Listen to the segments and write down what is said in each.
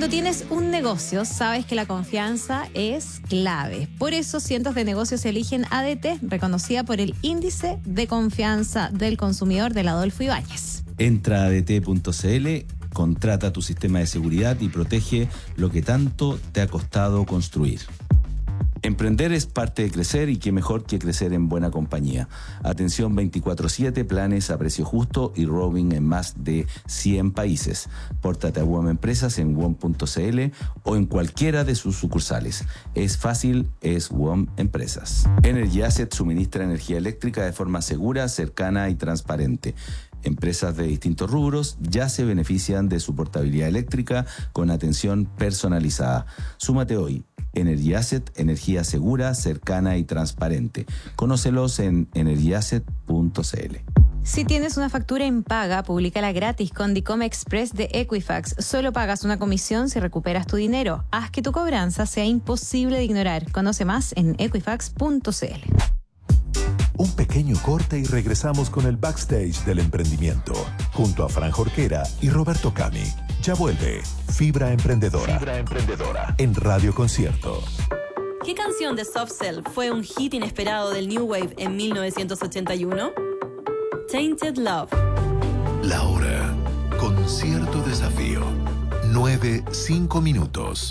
Cuando tienes un negocio, sabes que la confianza es clave. Por eso, cientos de negocios eligen ADT, reconocida por el Índice de Confianza del Consumidor del Adolfo Ibáñez. Entra a adt.cl, contrata tu sistema de seguridad y protege lo que tanto te ha costado construir. Emprender es parte de crecer y qué mejor que crecer en buena compañía. Atención 24/7, planes a precio justo y roaming en más de 100 países. Pórtate a WOM Empresas en WOM.cl o en cualquiera de sus sucursales. Es fácil, es WOM Empresas. Energy Asset suministra energía eléctrica de forma segura, cercana y transparente. Empresas de distintos rubros ya se benefician de su portabilidad eléctrica con atención personalizada. Súmate hoy. Energy Asset, energía segura, cercana y transparente. Conócelos en energyasset.cl. Si tienes una factura impaga, públicala gratis con Dicom Express de Equifax. Solo pagas una comisión si recuperas tu dinero. Haz que tu cobranza sea imposible de ignorar. Conoce más en equifax.cl. Un pequeño corte y regresamos con el backstage del emprendimiento, junto a Fran Jorquera y Roberto Cami. Ya vuelve Fibra Emprendedora. Fibra Emprendedora en Radio Concierto. ¿Qué canción de Soft Cell fue un hit inesperado del New Wave en 1981? Tainted Love. La hora. Concierto Desafío. 9:05 minutos.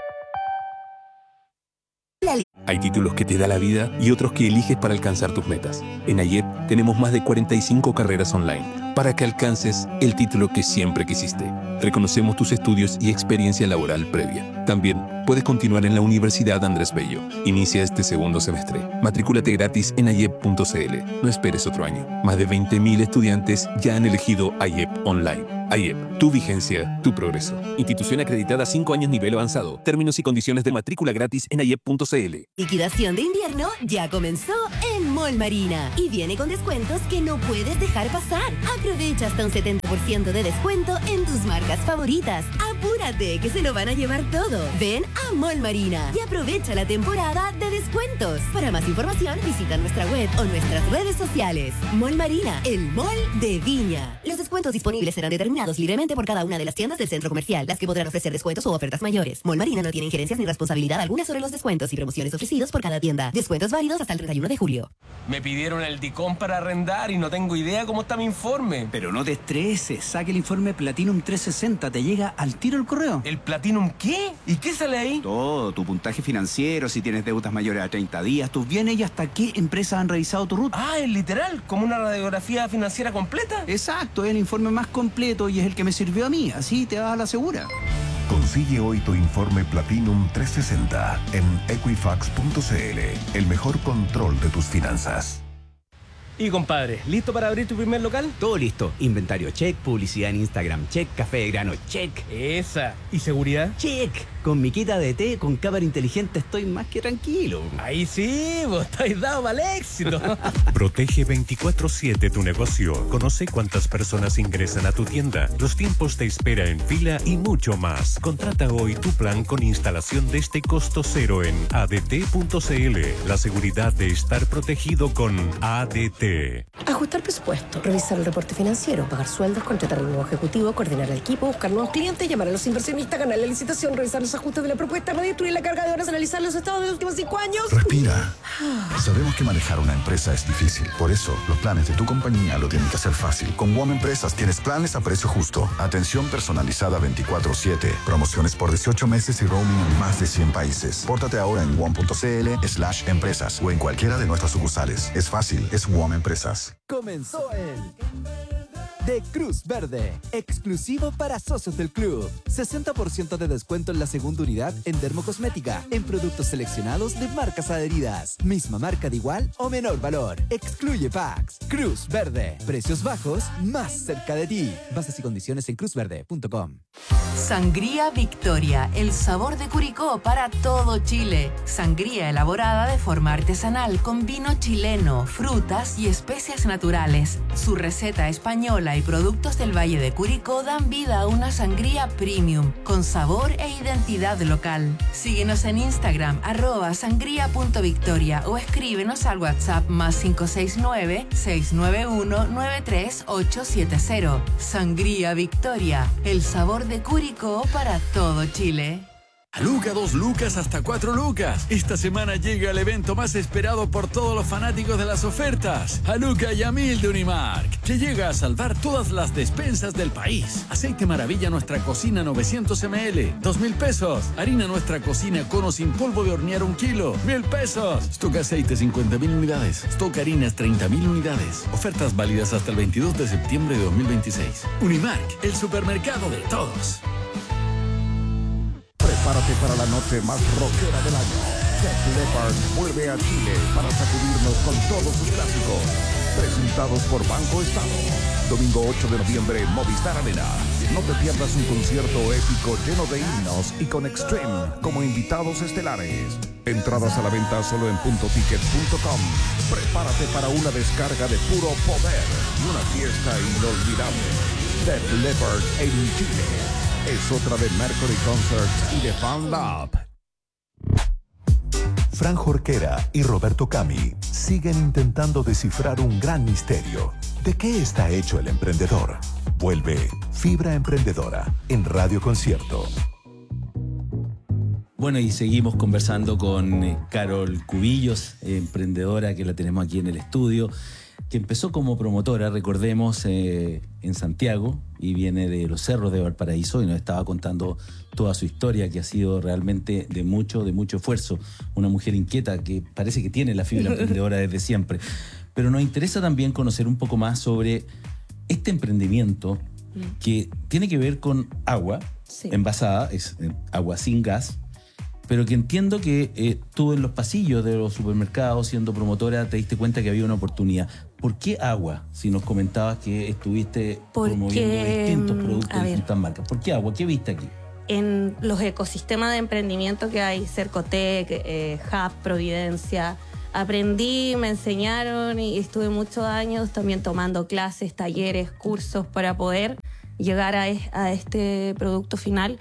Hay títulos que te da la vida y otros que eliges para alcanzar tus metas. En AYEP tenemos más de 45 carreras online para que alcances el título que siempre quisiste. Reconocemos tus estudios y experiencia laboral previa. También puedes continuar en la Universidad Andrés Bello. Inicia este segundo semestre. Matrículate gratis en ayep.cl. No esperes otro año. Más de 20.000 estudiantes ya han elegido AYEP Online. AYEP, tu vigencia, tu progreso. Institución acreditada 5 años nivel avanzado. Términos y condiciones de matrícula gratis en ayep.cl. Liquidación de invierno ya comenzó en Mall Marina y viene con descuentos que no puedes dejar pasar. Aprovecha hasta un 70% de descuento en tus marcas favoritas. Apúrate, que se lo van a llevar todo. Ven a Mall Marina y aprovecha la temporada de descuentos. Para más información, visita nuestra web o nuestras redes sociales. Mall Marina, el mall de Viña. Los descuentos disponibles serán determinados libremente por cada una de las tiendas del centro comercial, las que podrán ofrecer descuentos o ofertas mayores. Mall Marina no tiene injerencias ni responsabilidad alguna sobre los descuentos y promociones ofrecidos por cada tienda. Descuentos válidos hasta el 31 de julio. Me pidieron el Dicom para arrendar y no tengo idea cómo está mi informe. Pero no te estreses, saque el informe Platinum 360, te llega al tiro el correo. ¿El Platinum qué? ¿Y qué sale ahí? Todo, tu puntaje financiero, si tienes deudas mayores a 30 días, tus bienes y hasta qué empresas han revisado tu ruta. Ah, es literal, como una radiografía financiera completa. Exacto, es el informe más completo y es el que me sirvió a mí, así te vas a la segura. Consigue hoy tu informe Platinum 360 en equifax.cl. El mejor control de tus finanzas. Y compadre, ¿listo para abrir tu primer local? Todo listo. Inventario check, publicidad en Instagram check, café de grano check. Esa. ¿Y seguridad? Check. Con mi quita de té con cámara inteligente estoy más que tranquilo. Ahí sí, vos estáis dado para el éxito. Protege 24/7 tu negocio. Conoce cuántas personas ingresan a tu tienda, los tiempos de espera en fila y mucho más. Contrata hoy tu plan con instalación desde costo cero en adt.cl. La seguridad de estar protegido con ADT. Ajustar presupuesto, revisar el reporte financiero, pagar sueldos, contratar al nuevo ejecutivo, coordinar al equipo, buscar nuevos clientes, llamar a los inversionistas, ganar la licitación, revisar los ajustes de la propuesta, redistribuir la carga de horas, analizar los estados de los últimos 5 años. Respira. Sabemos que manejar una empresa es difícil. Por eso, los planes de tu compañía lo tienen que hacer fácil. Con WOM Empresas tienes planes a precio justo. Atención personalizada 24/7. Promociones por 18 meses y roaming en más de 100 países. Pórtate ahora en WOM.cl/empresas o en cualquiera de nuestras sucursales. Es fácil, es WOM Empresas. Comenzó el de Cruz Verde, exclusivo para socios del club. 60% de descuento en la segunda unidad en dermocosmética, en productos seleccionados de marcas adheridas. Misma marca de igual o menor valor. Excluye packs. Cruz Verde. Precios bajos, más cerca de ti. Bases y condiciones en cruzverde.com. Sangría Victoria, el sabor de Curicó para todo Chile. Sangría elaborada de forma artesanal con vino chileno, frutas y especias naturales. Su receta española y y productos del Valle de Curicó dan vida a una sangría premium con sabor e identidad local. Síguenos en Instagram @sangría.victoria o escríbenos al WhatsApp +569 691 93870. Sangría Victoria, el sabor de Curicó para todo Chile. A Luca, 2 lucas hasta 4 lucas. Esta semana llega el evento más esperado por todos los fanáticos de las ofertas. A Luca y a 1000 de Unimark, que llega a salvar todas las despensas del país. Aceite Maravilla Nuestra Cocina 900 ml, 2,000 pesos. Harina Nuestra Cocina Cono sin polvo de hornear 1 kilo, 1,000 pesos. Stock aceite 50,000 unidades. Stock harinas 30,000 unidades. Ofertas válidas hasta el 22 de septiembre de 2026. Unimark, el supermercado de todos. Prepárate para la noche más rockera del año. Def Leppard vuelve a Chile para sacudirnos con todos sus clásicos. Presentados por Banco Estado. Domingo 8 de noviembre, Movistar Arena. No te pierdas un concierto épico lleno de himnos y con Extreme como invitados estelares. Entradas a la venta solo en puntoticket.com. Prepárate para una descarga de puro poder y una fiesta inolvidable. Def Leppard en Chile. Es otra de Mercury Concerts y de Fan Lab. Fran Jorquera y Roberto Cami siguen intentando descifrar un gran misterio. ¿De qué está hecho el emprendedor? Vuelve Fibra Emprendedora en Radio Concierto. Bueno, y seguimos conversando con Carol Cubillos, emprendedora que la tenemos aquí en el estudio, que empezó como promotora, recordemos, en Santiago, y viene de los cerros de Valparaíso, y nos estaba contando toda su historia, que ha sido realmente de mucho esfuerzo. Una mujer inquieta que parece que tiene la fibra emprendedora desde siempre. Pero nos interesa también conocer un poco más sobre este emprendimiento que tiene que ver con agua envasada, es agua sin gas, pero que entiendo que tú en los pasillos de los supermercados, siendo promotora, te diste cuenta que había una oportunidad. ¿Por qué agua? Si nos comentabas que estuviste promoviendo distintos productos de distintas marcas. ¿Por qué agua? ¿Qué viste aquí? En los ecosistemas de emprendimiento que hay, Cercotec, Hub, Providencia, aprendí, me enseñaron y estuve muchos años también tomando clases, talleres, cursos para poder llegar a este producto final.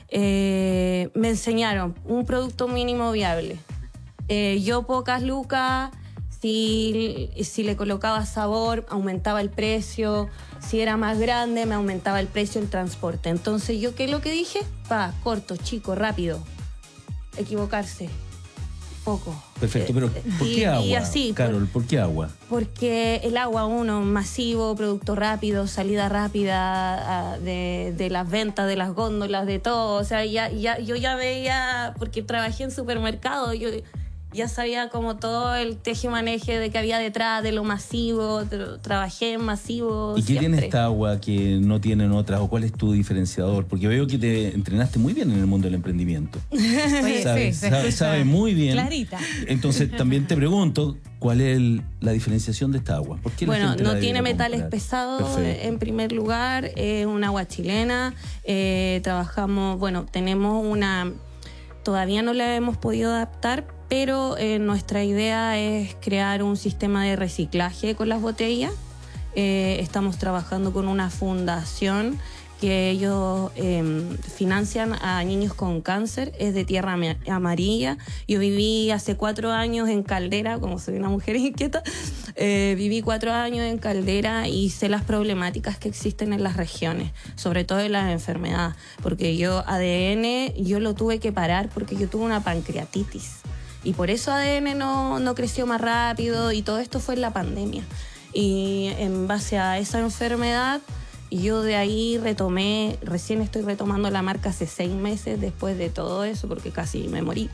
Me enseñaron un producto mínimo viable. Yo pocas lucas, si le colocaba sabor, aumentaba el precio. Si era más grande, me aumentaba el precio del transporte. Entonces, ¿yo qué es lo que dije? Corto, chico, rápido. Equivocarse. Poco. Perfecto, pero ¿por qué agua, así, Carol? ¿Por qué agua? Porque el agua, masivo, producto rápido, salida rápida de las ventas, de las góndolas, de todo. O sea, yo ya veía, porque trabajé en supermercado, yo ya sabía como todo el teje-maneje de que había detrás de lo masivo, trabajé en masivo. ¿Y qué tiene esta agua que no tienen otras? ¿O cuál es tu diferenciador? Porque veo que te entrenaste muy bien en el mundo del emprendimiento. Oye, sabe muy bien. Clarita. Entonces también te pregunto, ¿cuál es la diferenciación de esta agua? ¿Por qué no tiene metales pesados en primer lugar, es un agua chilena. Trabajamos, tenemos todavía no la hemos podido adaptar, pero nuestra idea es crear un sistema de reciclaje con las botellas. Estamos trabajando con una fundación que ellos financian a niños con cáncer, es de Tierra Amarilla. Yo viví hace 4 años en Caldera, como soy una mujer inquieta, viví 4 años en Caldera y sé las problemáticas que existen en las regiones, sobre todo en las enfermedades, porque yo ADN, yo lo tuve que parar porque yo tuve una pancreatitis. Y por eso ADN no creció más rápido y todo esto fue en la pandemia. Y en base a esa enfermedad, yo de ahí recién estoy retomando la marca hace 6 meses después de todo eso, porque casi me morí.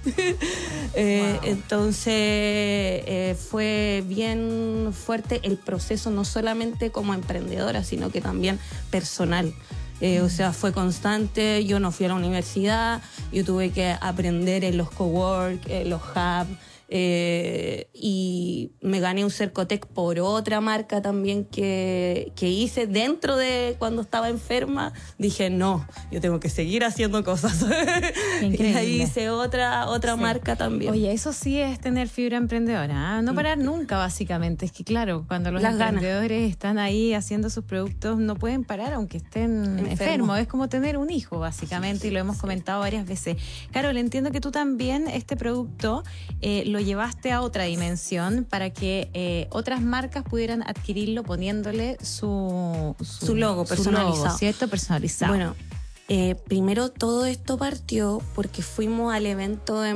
Entonces fue bien fuerte el proceso, no solamente como emprendedora, sino que también personal. O sea, fue constante, yo no fui a la universidad, yo tuve que aprender en los cowork, en los hubs, Y me gané un Cercotec por otra marca también que hice dentro de cuando estaba enferma. Dije, no, yo tengo que seguir haciendo cosas. Y ahí hice otra marca también. Oye, eso sí es tener fibra emprendedora, ¿eh? No parar nunca, básicamente. Es que claro, cuando los emprendedores están ahí haciendo sus productos, no pueden parar aunque estén enfermos. Es como tener un hijo, básicamente, y lo hemos comentado varias veces. Carol, entiendo que tú también este producto lo llevaste a otra dimensión para que otras marcas pudieran adquirirlo poniéndole su logo personalizado. Su logo, ¿cierto? Personalizado. Bueno, primero todo esto partió porque fuimos al evento de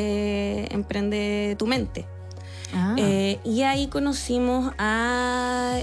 Emprende tu Mente. Y ahí conocimos a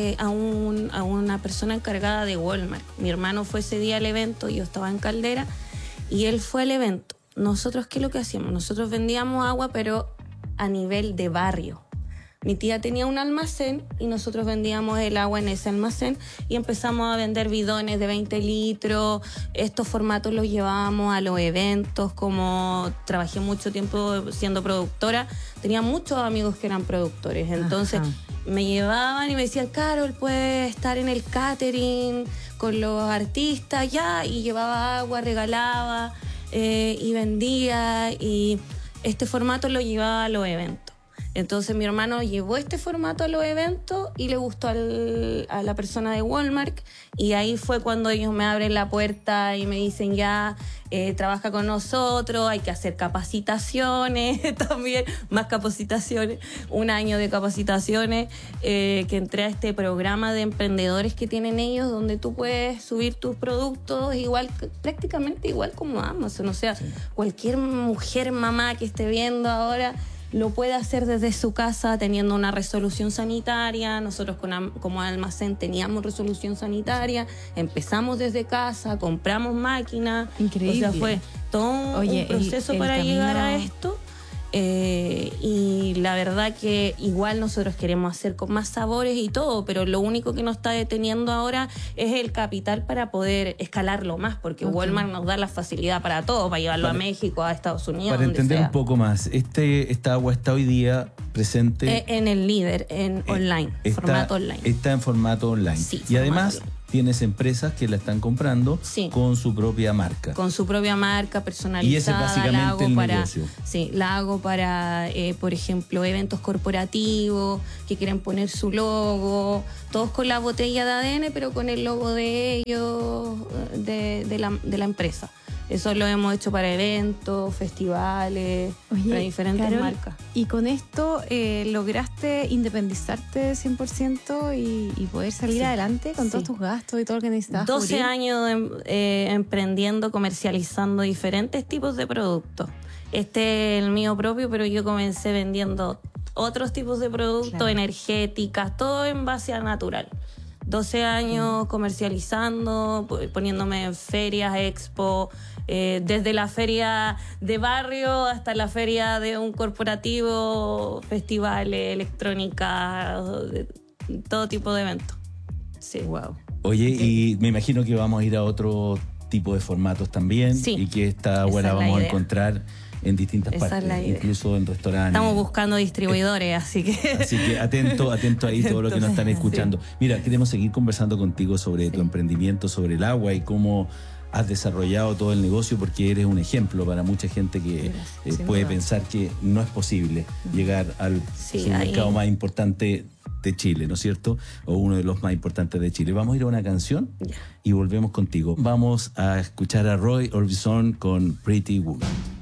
una persona encargada de Walmart. Mi hermano fue ese día al evento, yo estaba en Caldera, y él fue al evento. Nosotros, ¿qué es lo que hacíamos? Nosotros vendíamos agua, pero a nivel de barrio. Mi tía tenía un almacén y nosotros vendíamos el agua en ese almacén y empezamos a vender bidones de 20 litros. Estos formatos los llevábamos a los eventos. Como trabajé mucho tiempo siendo productora, tenía muchos amigos que eran productores. Entonces me llevaban y me decían, Carol, puedes estar en el catering con los artistas, ya. Y llevaba agua, regalaba y vendía. Y este formato lo llevaba a los eventos. Entonces mi hermano llevó este formato a los eventos y le gustó a la persona de Walmart, y ahí fue cuando ellos me abren la puerta y me dicen, ya, trabaja con nosotros, hay que hacer capacitaciones también, más capacitaciones, 1 año de capacitaciones, que entré a este programa de emprendedores que tienen ellos, donde tú puedes subir tus productos prácticamente igual como Amazon. O sea, cualquier mujer, mamá que esté viendo ahora lo puede hacer desde su casa teniendo una resolución sanitaria. Nosotros como almacén teníamos resolución sanitaria, empezamos desde casa, compramos máquinas. Increíble. O sea, fue todo un proceso para llegar a esto. Y la verdad que igual nosotros queremos hacer con más sabores y todo, pero lo único que nos está deteniendo ahora es el capital para poder escalarlo más, porque Walmart nos da la facilidad para todo, para llevarlo a México, a Estados Unidos. Para entender un poco más, esta agua está hoy día presente en el líder, online, formato online. Está en formato online. Sí, y además online. Tienes empresas que la están comprando con su propia marca. Con su propia marca personalizada. Y ese es básicamente el negocio. Sí, la hago para, por ejemplo, eventos corporativos que quieren poner su logo, todos con la botella de ADN, pero con el logo de ellos, de la empresa. Eso lo hemos hecho para eventos, festivales, para diferentes marcas. Y con esto lograste independizarte 100% y poder salir adelante con todos tus gastos y todo lo que necesitabas. 12 años emprendiendo, comercializando diferentes tipos de productos. Este es el mío propio, pero yo comencé vendiendo otros tipos de productos, energéticas, todo en base a natural. 12 años comercializando, poniéndome en ferias, expo, desde la feria de barrio hasta la feria de un corporativo, festivales, electrónica, todo tipo de eventos. Sí, wow. Oye, y me imagino que vamos a ir a otro tipo de formatos también, y que esta agua la vamos a encontrar en distintas partes, incluso en restaurantes. Estamos buscando distribuidores, así que atento ahí todo lo que nos están escuchando. Mira, queremos seguir conversando contigo sobre tu emprendimiento, sobre el agua y cómo has desarrollado todo el negocio, porque eres un ejemplo para mucha gente que puede pensar que no es posible llegar al supermercado más importante de Chile, ¿no es cierto? O uno de los más importantes de Chile. Vamos a ir a una canción y volvemos contigo. Vamos a escuchar a Roy Orbison con Pretty Woman.